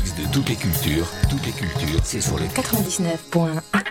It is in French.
mix de toutes les cultures, c'est sur le 99.1.